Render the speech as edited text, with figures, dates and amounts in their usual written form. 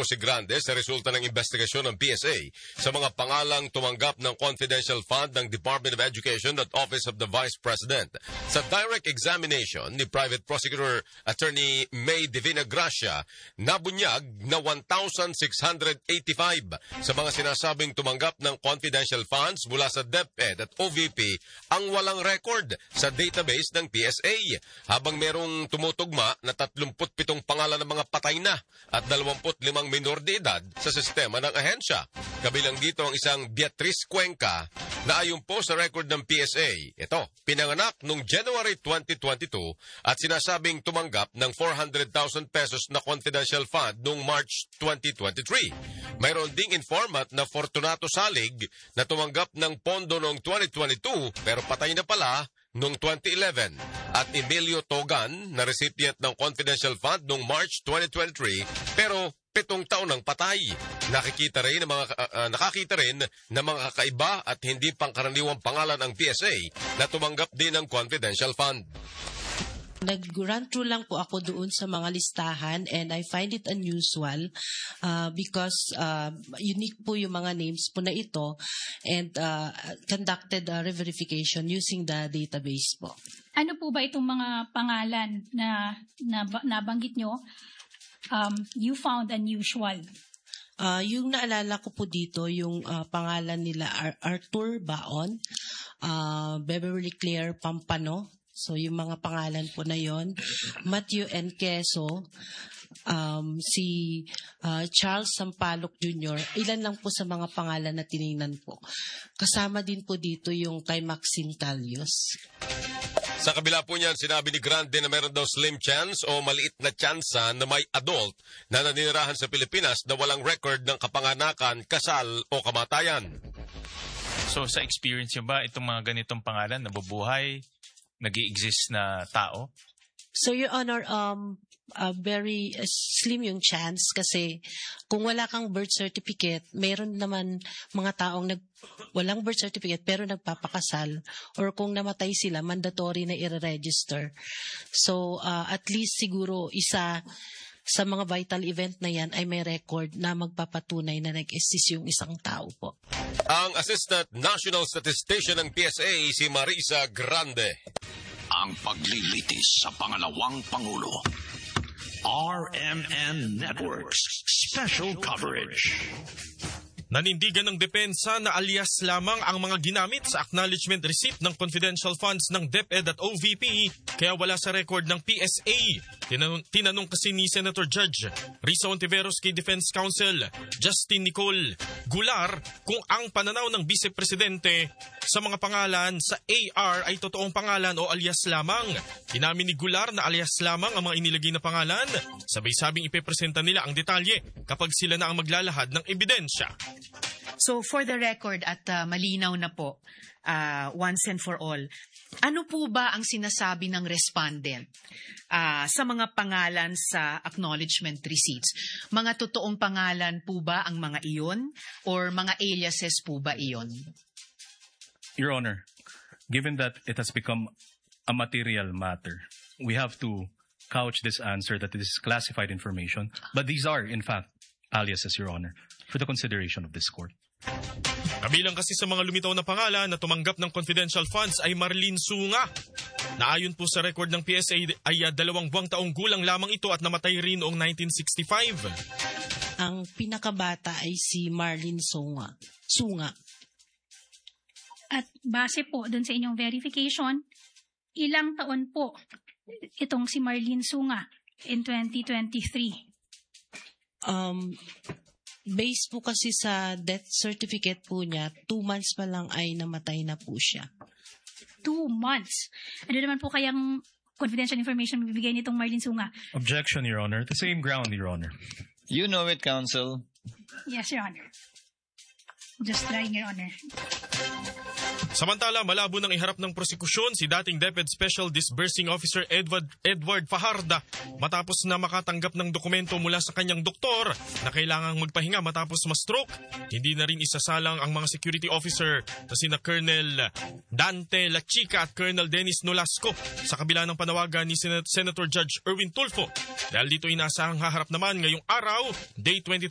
po si Grande sa resulta ng investigasyon ng PSA sa mga pangalang tumanggap ng confidential fund ng Department of Education at Office of the Vice President. Sa direct examination ni Private Prosecutor Attorney May Divina Gracia, nabunyag na 1,685 sa mga sinasabing tumanggap ng confidential funds mula sa DepEd at OVP ang walang record sa database ng PSA, habang merong tumutugma na 37 pangalan ng mga patay na at 25 minor de edad sa sistema ng ahensya. Kabilang dito ang isang Beatriz Cuenca na ayon po sa record ng PSA, ito, pinanganak noong January 2022 at sinasabing tumanggap ng 400,000 pesos na confidential fund noong March 2023. Mayroon ding informant na Fortunato Salig na tumanggap ng pondo noong 2022 pero patay na pala noong 2011 at Emilio Togan na recipient ng confidential fund noong March 2023 pero 7 taon ng patay. Nakakita rin ng mga kakaiba at hindi pangkaraniwang pangalan ang PSA na tumanggap din ng confidential fund. Nag-run through lang po ako doon sa mga listahan and I find it unusual because unique po yung mga names po na ito and conducted a re-verification using the database po. Ano po ba itong mga pangalan na nabanggit nyo? You found unusual. Yung naalala ko po dito, yung pangalan nila Arthur Baon, Beverly Claire Pampano. So, yung mga pangalan po na yon, Matthew N. Queso, si Charles Sampaloc Jr., ilan lang po sa mga pangalan na tinignan po. Kasama din po dito yung kay Maxine Talios. Sa kabila po niyan, sinabi ni Grande na meron daw slim chance o maliit na tsansa na may adult na naninirahan sa Pilipinas na walang record ng kapanganakan, kasal o kamatayan. So, sa experience nyo ba, itong mga ganitong pangalan, nabubuhay, nag-i-exist na tao? So, Your Honor, very slim yung chance kasi kung wala kang birth certificate, meron naman mga taong walang birth certificate pero nagpapakasal or kung namatay sila, mandatory na i-register. So, at least siguro isa sa mga vital event na yan ay may record na magpapatunay na nag-exist yung isang tao po. Ang Assistant National Statistician ng PSA, si Marisa Grande. Ang paglilitis sa pangalawang Pangulo. RMN Networks Special Coverage. Nanindigan ng depensa na alias lamang ang mga ginamit sa acknowledgement receipt ng confidential funds ng DepEd at OVP kaya wala sa record ng PSA. Tinanong kasi ni Senator Judge Risa Ontiveros kay Defense Counsel Justin Nicole Gular kung ang pananaw ng Vice Presidente sa mga pangalan sa AR ay totoong pangalan o alias lamang. Inamin ni Gular na alias lamang ang mga inilagay na pangalan. Sabay-sabing ipepresenta nila ang detalye kapag sila na ang maglalahad ng ebidensya. So for the record at malinaw na po, once and for all, ano po ba ang sinasabi ng respondent sa mga pangalan sa acknowledgement receipts? Mga totoong pangalan po ba ang mga iyon or mga aliases po ba iyon? Your Honor, given that it has become a material matter, we have to couch this answer that this is classified information, but these are, in fact, aliases, Your Honor, for the consideration of this court. Kabilang kasi sa mga lumitaw na pangalan na tumanggap ng confidential funds ay Marlene Sunga. Na ayon po sa record ng PSA ay 2 buwang taong gulang lamang ito at namatay rin noong 1965. Ang pinakabata ay si Marlene Sunga. At base po dun sa inyong verification, ilang taon po itong si Marlene Sunga in 2023? Based po kasi sa death certificate po niya, 2 months pa lang ay namatay na po siya. 2 months? Ano naman po kayang confidential information bibigay nitong Marlene Sunga? Objection, Your Honor. The same ground, Your Honor. You know it, counsel. Yes, Your Honor. Just trying, Your Honor. Samantala, malabo nang iharap ng prosekusyon si dating DepEd Special Disbursing Officer Edward Fajarda matapos na makatanggap ng dokumento mula sa kanyang doktor na kailangang magpahinga matapos ma-stroke. Hindi na rin isasalang ang mga security officer na sina Colonel Dante Lachica at Colonel Dennis Nolasco sa kabila ng panawagan ni Senator Judge Erwin Tulfo. Dahil dito inasahang haharap naman ngayong araw, Day 23